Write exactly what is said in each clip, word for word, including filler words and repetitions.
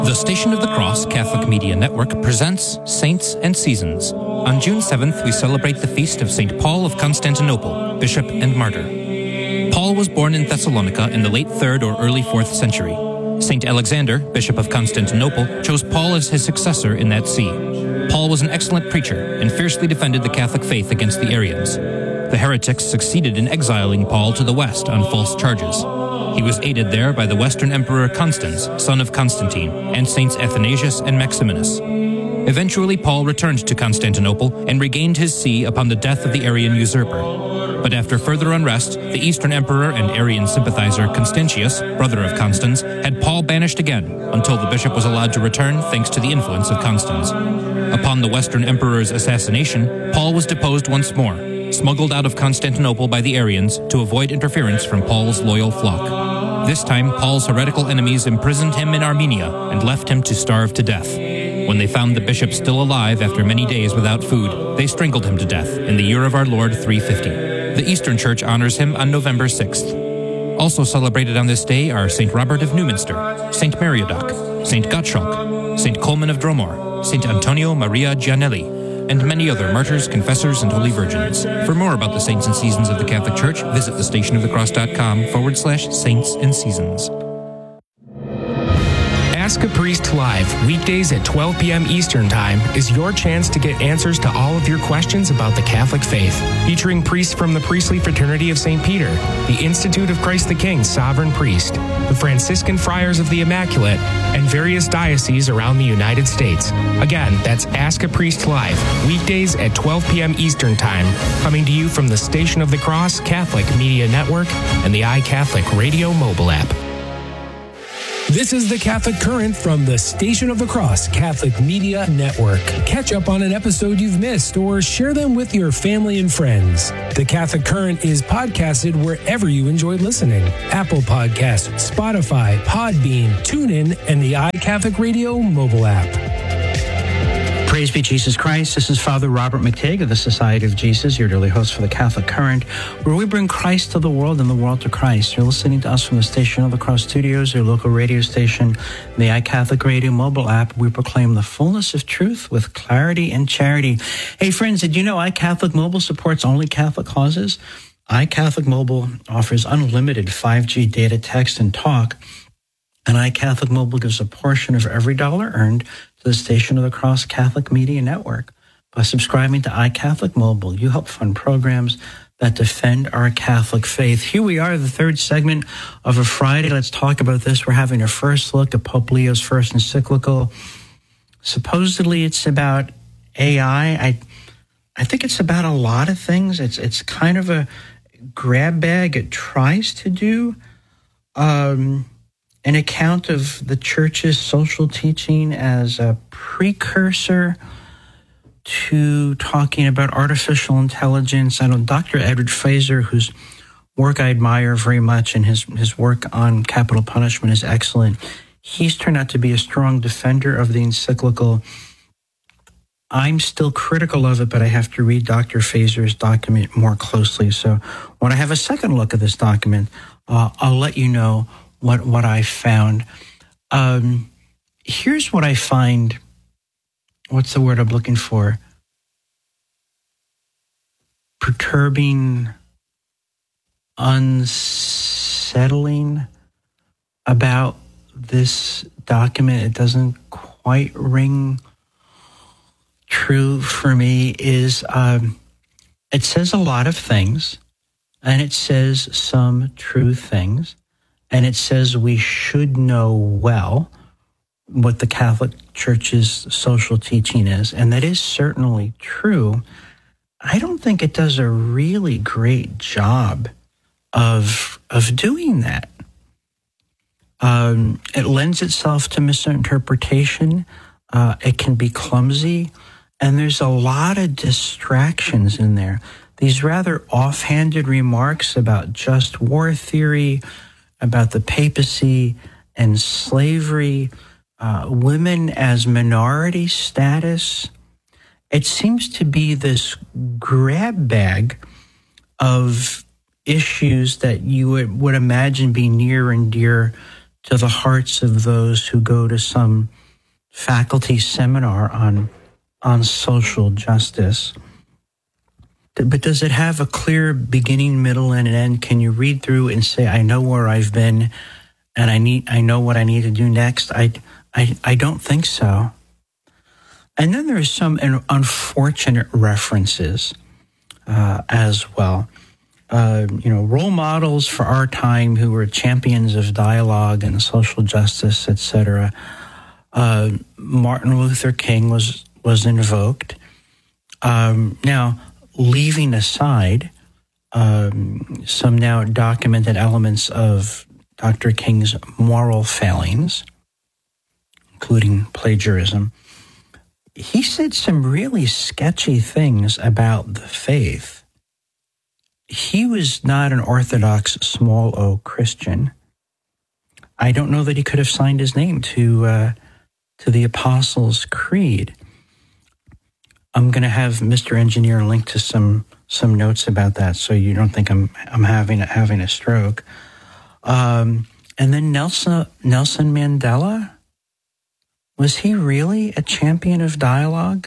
The Station of the Cross Catholic Media Network presents Saints and Seasons. On June seventh, we celebrate the feast of Saint Paul of Constantinople, Bishop and Martyr. Paul was born in Thessalonica in the late third or early fourth century. Saint Alexander, Bishop of Constantinople, chose Paul as his successor in that see. Paul was an excellent preacher and fiercely defended the Catholic faith against the Arians. The heretics succeeded in exiling Paul to the west on false charges. He was aided there by the Western Emperor Constans, son of Constantine, and Saints Athanasius and Maximinus. Eventually, Paul returned to Constantinople and regained his see upon the death of the Arian usurper. But after further unrest, the Eastern Emperor and Arian sympathizer Constantius, brother of Constans, had Paul banished again until the bishop was allowed to return thanks to the influence of Constans. Upon the Western Emperor's assassination, Paul was deposed once more, smuggled out of Constantinople by the Arians to avoid interference from Paul's loyal flock. This time, Paul's heretical enemies imprisoned him in Armenia and left him to starve to death. When they found the bishop still alive after many days without food, they strangled him to death in the year of our Lord three fifty. The Eastern Church honors him on November sixth. Also celebrated on this day are Saint Robert of Newminster, Saint Meriadoc, Saint Gottschalk, Saint Coleman of Dromore, Saint Antonio Maria Gianelli, and many other martyrs, confessors, and holy virgins. For more about the saints and seasons of the Catholic Church, visit thestationofthecross.com forward slash saints and seasons. Ask a Priest Live, weekdays at twelve p.m. Eastern Time, is your chance to get answers to all of your questions about the Catholic faith. Featuring priests from the Priestly Fraternity of Saint Peter, the Institute of Christ the King Sovereign Priest, the Franciscan Friars of the Immaculate, and various dioceses around the United States. Again, that's Ask a Priest Live, weekdays at twelve p.m. Eastern Time, coming to you from the Station of the Cross Catholic Media Network and the iCatholic Radio mobile app. This is the Catholic Current from the Station of the Cross Catholic Media Network. Catch up on an episode you've missed or share them with your family and friends. The Catholic Current is podcasted wherever you enjoy listening. Apple Podcasts, Spotify, Podbean, TuneIn, and the iCatholic Radio mobile app. Praise be Jesus Christ. This is Father Robert McTague of the Society of Jesus, your daily host for the Catholic Current, where we bring Christ to the world and the world to Christ. You're listening to us from the Station of the Cross Studios, your local radio station, the iCatholic Radio mobile app. We proclaim the fullness of truth with clarity and charity. Hey, friends, did you know iCatholic Mobile supports only Catholic causes? iCatholic Mobile offers unlimited five G data, text, and talk, and iCatholic Mobile gives a portion of every dollar earned to the Station of the Cross Catholic Media Network. By subscribing to iCatholic Mobile, you help fund programs that defend our Catholic faith. Here we are, the third segment of a Friday. Let's talk about this. We're having a first look at Pope Leo's first encyclical. Supposedly it's about A I. I I think it's about a lot of things. It's it's kind of a grab bag. It tries to do um an account of the Church's social teaching as a precursor to talking about artificial intelligence. I know Doctor Edward Feser, whose work I admire very much, and his, his work on capital punishment is excellent. He's turned out to be a strong defender of the encyclical. I'm still critical of it, but I have to read Doctor Feser's document more closely. So when I have a second look at this document, uh, I'll let you know what what I found. Um, here's what I find. What's the word I'm looking for? Perturbing, unsettling about this document. It doesn't quite ring true for me. Is um, it says a lot of things, and it says some true things. And it says we should know well what the Catholic Church's social teaching is. And that is certainly true. I don't think it does a really great job of, of doing that. Um, it lends itself to misinterpretation. Uh, it can be clumsy. And there's a lot of distractions in there. These rather offhanded remarks about just war theory, about the papacy and slavery, uh, women as minority status. It seems to be this grab bag of issues that you would, would imagine be near and dear to the hearts of those who go to some faculty seminar on, on social justice. But does it have a clear beginning, middle, and an end? Can you read through and say, I know where I've been and I need, I know what I need to do next? I, I, I don't think so. And then there's some unfortunate references uh, as well. Uh, you know, role models for our time who were champions of dialogue and social justice, et cetera. Uh, Martin Luther King was was invoked. Um, now, leaving aside um, some now documented elements of Doctor King's moral failings, including plagiarism, he said some really sketchy things about the faith. He was not an Orthodox small O Christian. I don't know that he could have signed his name to uh, to the Apostles' Creed. I'm going to have Mister Engineer link to some some notes about that, so you don't think I'm I'm having having a stroke. Um, and then Nelson Nelson Mandela. Was he really a champion of dialogue?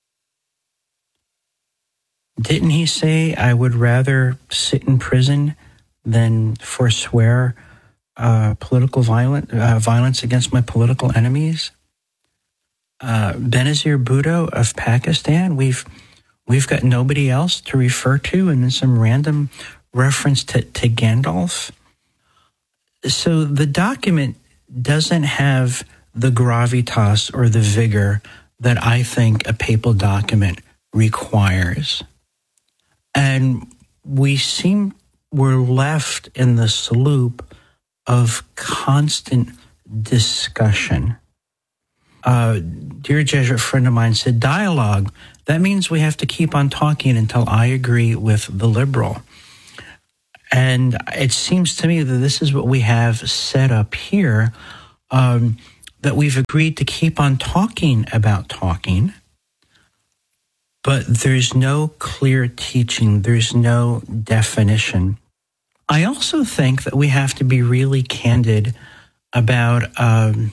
Didn't he say, I would rather sit in prison than forswear uh, political violence, uh, violence against my political enemies? Uh, Benazir Bhutto of Pakistan, we've we've got nobody else to refer to, and then some random reference to, to Gandalf. So the document doesn't have the gravitas or the vigor that I think a papal document requires. And we seem, we're left in this loop of constant discussion. Uh, dear Jesuit friend of mine said, dialogue, that means we have to keep on talking until I agree with the liberal. And it seems to me that this is what we have set up here, um, that we've agreed to keep on talking about talking, but there's no clear teaching, there's no definition. I also think that we have to be really candid about um,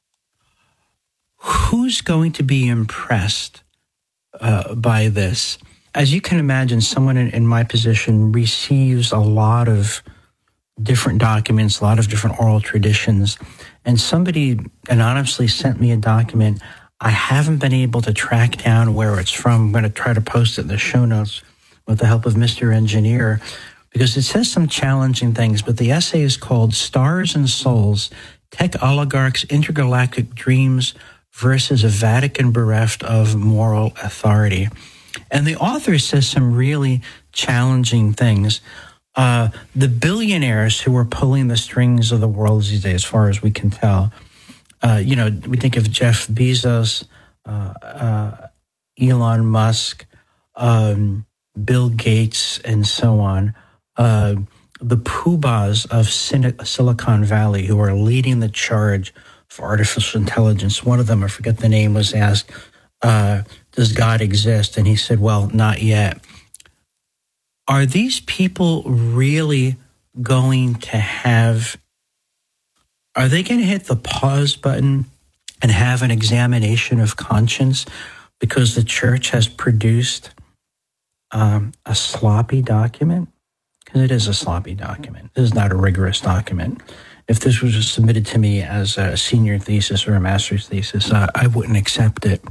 who's going to be impressed uh, by this. As you can imagine, someone in, in my position receives a lot of different documents, a lot of different oral traditions, and somebody anonymously sent me a document. I haven't been able to track down where it's from. I'm going to try to post it in the show notes with the help of Mister Engineer, because it says some challenging things, but the essay is called Stars and Souls, Tech Oligarchs' Intergalactic Dreams versus a Vatican Bereft of Moral Authority. And the author says some really challenging things. Uh, the billionaires who are pulling the strings of the world these days, as far as we can tell, uh, you know, we think of Jeff Bezos, uh, uh, Elon Musk, um, Bill Gates, and so on. Uh, the poobahs of Silicon Valley who are leading the charge for artificial intelligence. One of them, I forget the name, was asked, uh, does God exist? And he said, well, not yet. Are these people really going to have, are they going to hit the pause button and have an examination of conscience because the church has produced um, a sloppy document? Because it is a sloppy document. This is not a rigorous document. If this was submitted to me as a senior thesis or a master's thesis, uh, I wouldn't accept it.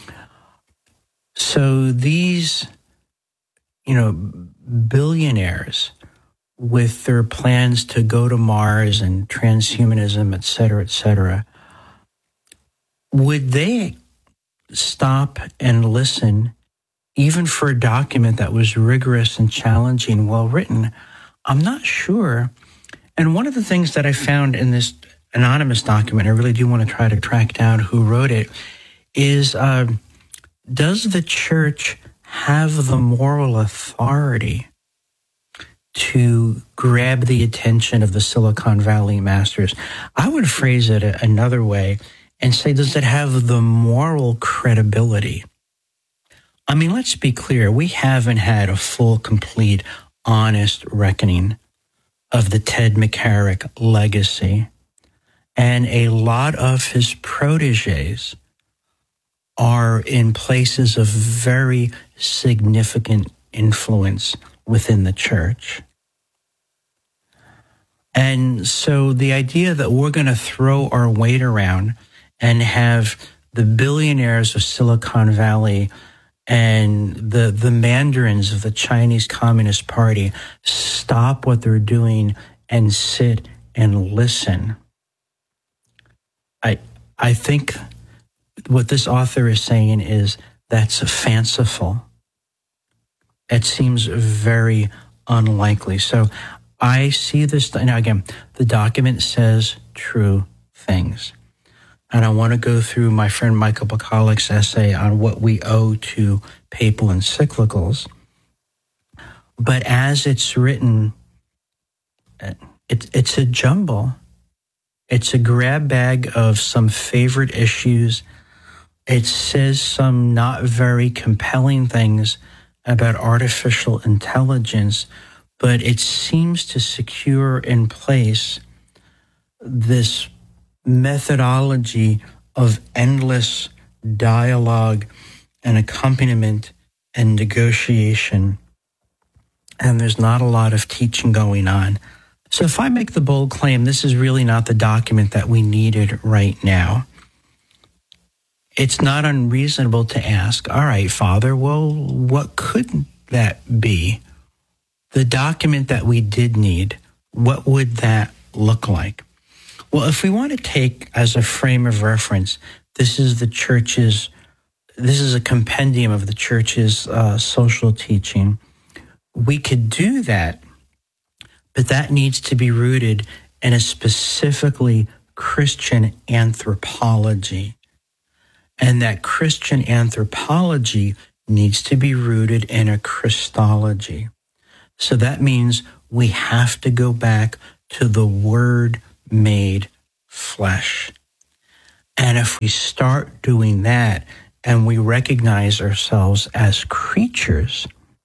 So these, you know, billionaires with their plans to go to Mars and transhumanism, et cetera, et cetera, would they stop and listen even for a document that was rigorous and challenging, well-written? I'm not sure. And one of the things that I found in this anonymous document, I really do want to try to track down who wrote it, is uh, does the church have the moral authority to grab the attention of the Silicon Valley masters? I would phrase it another way and say, does it have the moral credibility? I mean, let's be clear. We haven't had a full, complete, honest reckoning of the Ted McCarrick legacy. And a lot of his proteges are in places of very significant influence within the church. And so the idea that we're going to throw our weight around and have the billionaires of Silicon Valley and the, the mandarins of the Chinese Communist Party stop what they're doing and sit and listen. I I think what this author is saying is that's fanciful. It seems very unlikely. So I see this, now again, the document says true things. And I want to go through my friend Michael Bacallic's essay on what we owe to papal encyclicals. But as it's written, it, it's a jumble. It's a grab bag of some favorite issues. It says some not very compelling things about artificial intelligence, but it seems to secure in place this methodology of endless dialogue and accompaniment and negotiation. And there's not a lot of teaching going on. So if I make the bold claim, this is really not the document that we needed right now, it's not unreasonable to ask, all right, Father, well, what could that be? The document that we did need, what would that look like? Well, if we want to take as a frame of reference, this is the church's, this is a compendium of the church's uh, social teaching. We could do that, but that needs to be rooted in a specifically Christian anthropology. And that Christian anthropology needs to be rooted in a Christology. So that means we have to go back to the Word made flesh. And if we start doing that and we recognize ourselves as creatures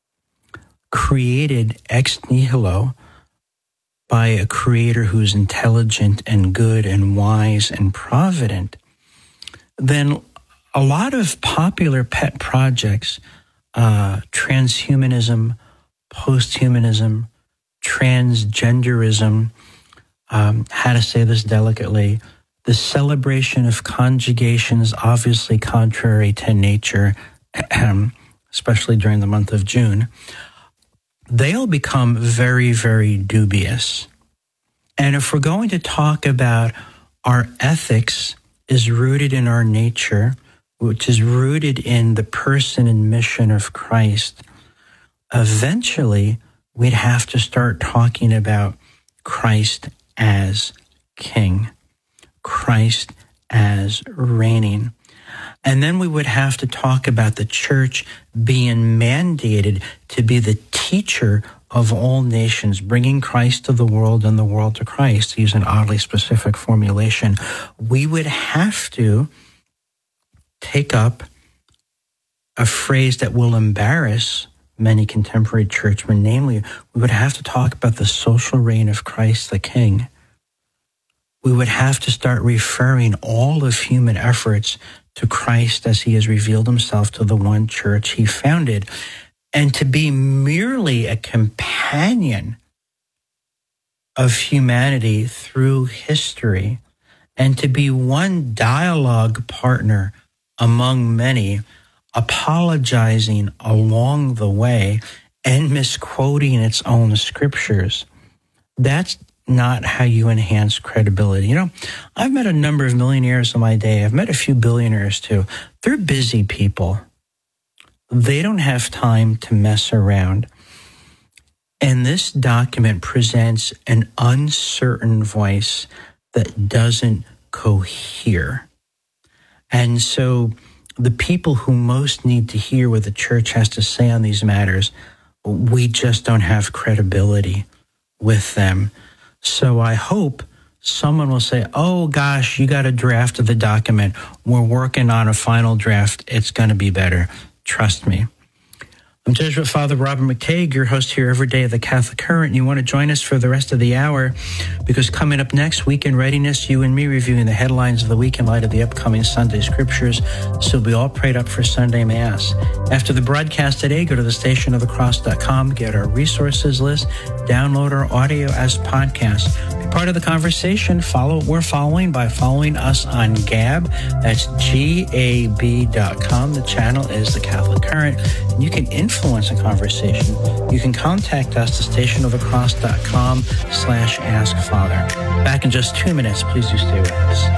created ex nihilo by a creator who's intelligent and good and wise and provident, then a lot of popular pet projects, uh, transhumanism, posthumanism, transgenderism, um, how to say this delicately, the celebration of conjugations obviously contrary to nature, especially during the month of June, they'll become very, very dubious. And if we're going to talk about our ethics is rooted in our nature, which is rooted in the person and mission of Christ, eventually we'd have to start talking about Christ as King, Christ as reigning. And then we would have to talk about the church being mandated to be the teacher of all nations, bringing Christ to the world and the world to Christ, to use an oddly specific formulation. We would have to take up a phrase that will embarrass many contemporary churchmen, namely, we would have to talk about the social reign of Christ the King. We would have to start referring all of human efforts to Christ as he has revealed himself to the one church he founded. And to be merely a companion of humanity through history, and to be one dialogue partner among many, apologizing along the way and misquoting its own scriptures. That's not how you enhance credibility. You know, I've met a number of millionaires in my day. I've met a few billionaires too. They're busy people. They don't have time to mess around. And this document presents an uncertain voice that doesn't cohere. And so the people who most need to hear what the church has to say on these matters, we just don't have credibility with them. So I hope someone will say, oh gosh, you got a draft of the document. We're working on a final draft. It's going to be better. Trust me. I'm Jesuit Father Robert McTague, your host here every day of the Catholic Current. And you want to join us for the rest of the hour because coming up next, Weekend Readiness, you and me reviewing the headlines of the week in light of the upcoming Sunday Scriptures. So we all prayed up for Sunday Mass. After the broadcast today, go to the station of the cross dot com, get our resources list, download our audio as podcasts. Be part of the conversation. Follow what we're following by following us on Gab. That's G A B dot com. The channel is the Catholic Current. And you can influence the conversation. You can contact us at station of the cross dot com slash ask father. Back in just two minutes. Please do stay with us.